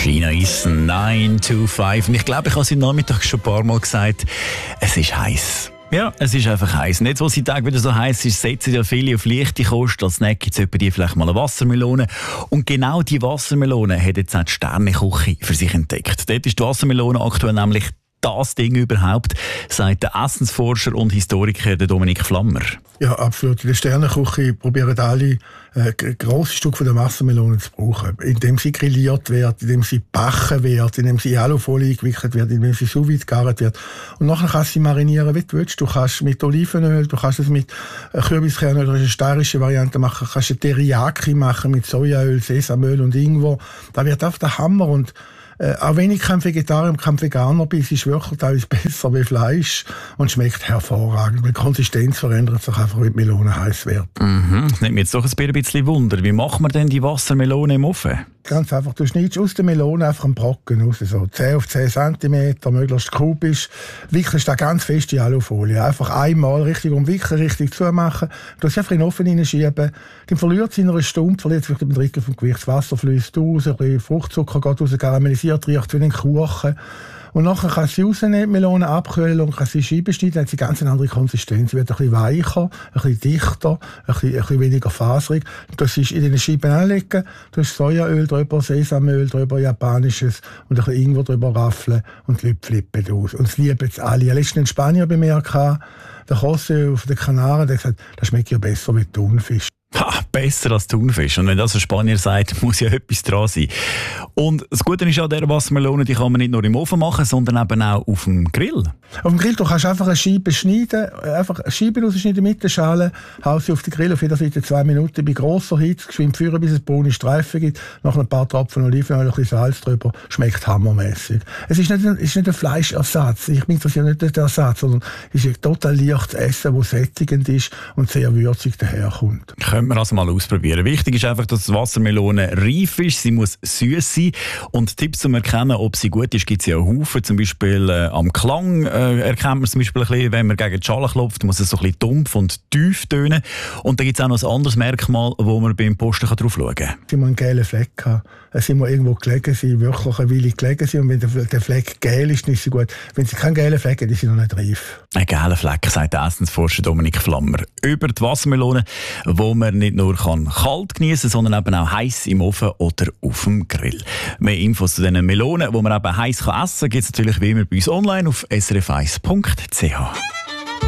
China ist 9 to 5. Und ich glaube, ich habe es am Nachmittag schon ein paar Mal gesagt, es ist heiß. Ja, es ist einfach heiß. Nicht, wo die Tage wieder so heiß ist, setzen ja viele auf leichte Kost. Als Snack gibt es die vielleicht mal eine Wassermelone. Und genau die Wassermelone hat jetzt auch die Sterneküche für sich entdeckt. Dort ist die Wassermelone aktuell nämlich das Ding überhaupt, sagt der Essensforscher und Historiker Dominik Flammer. Ja, absolut. In der Sterneküche probieren alle ein grosses Stück von der Wassermelone zu brauchen. Indem sie grilliert wird, indem sie gebacken wird, indem sie in Alufolie gewickelt wird, indem sie sous vide gegart wird. Und nachher kannst du sie marinieren, wie du willst. Du kannst mit Olivenöl, du kannst es mit Kürbiskernöl, oder eine steirische Variante machen, du kannst eine Teriyaki machen mit Sojaöl, Sesamöl und Ingwer. Da wird auf der Hammer. Und auch wenn ich kein Vegetarier und kein Veganer bin, ist es wirklich teilweise besser wie Fleisch und schmeckt hervorragend. Die Konsistenz verändert sich einfach, wenn die Melone heiß wird. Das nimmt mir jetzt doch ein bisschen Wunder. Wie macht man denn die Wassermelone im Ofen? Ganz einfach, du schneidest aus der Melone einfach einen Brocken raus, so 10 auf 10 cm, möglichst kubisch. Wickelst da ganz fest in Alufolie. Einfach einmal richtig umwickeln, richtig zumachen. Du hast einfach in den Ofen hineinschieben. Dann verliert es in einer Stunde, verliert vielleicht ein Drittel vom Gewicht. Das Wasser fließt aus, ein bisschen Fruchtzucker geht raus, karamellisiert, riecht wie ein Kuchen. Und nachher kannst du sie rausnehmen, die Melone abkühlen und kannst sie Scheiben schneiden, dann hat sie ganz eine andere Konsistenz. Sie wird ein bisschen weicher, ein bisschen dichter, ein bisschen weniger faserig. Du kannst sie in den Scheiben anlegen, du hast Sojaöl drüber, Sesamöl drüber, japanisches und ein bisschen Ingwer drüber raffeln und die Leute flippen aus. Und das lieben jetzt alle. Letztens in Spanien bei mir der José auf den Kanaren, der hat gesagt, das schmeckt ja besser wie Thunfisch. Ha, besser als Thunfisch. Und wenn das ein Spanier sagt, muss ja etwas dran sein. Und das Gute ist an dieser Wassermelone, die kann man nicht nur im Ofen machen, sondern eben auch auf dem Grill. Auf dem Grill, du kannst einfach eine Scheibe schneiden, einfach eine Scheibe rausschneiden mit der Schale, haust sie auf den Grill auf jeder Seite 2 Minuten bei grosser Hitze, geschwind führen, bis es braune Streifen gibt, noch ein paar Tropfen Olivenöl, ein bisschen Salz drüber, schmeckt hammermäßig. Es ist nicht ein Fleischersatz, ich bin das ja nicht der Ersatz, sondern es ist ein total leichtes Essen, das sättigend ist und sehr würzig daherkommt. Können wir also mal ausprobieren. Wichtig ist einfach, dass die Wassermelone reif ist, sie muss süß sein. Und Tipps zum Erkennen, ob sie gut ist, gibt es ja einen Haufen. Zum Beispiel am Klang erkennt man zum Beispiel ein bisschen, wenn man gegen die Schale klopft, muss es so ein bisschen dumpf und tief tönen. Und dann gibt es auch noch ein anderes Merkmal, wo man beim Posten drauf schauen kann. Sie muss einen gelben Fleck haben. Sie muss irgendwo gelegen sein, wirklich eine Weile gelegen sein. Und wenn der Fleck gel ist, dann ist sie gut. Wenn sie keinen gelben Fleck hat, ist sie noch nicht reif. Ein gelber Fleck, sagt der Essensforscher Dominik Flammer. Über die Wassermelone, wo man nicht nur kalt genießen kann, sondern eben auch heiß im Ofen oder auf dem Grill. Mehr Infos zu diesen Melonen, die man eben heiß essen kann, gibt es natürlich wie immer bei uns online auf srf1.ch.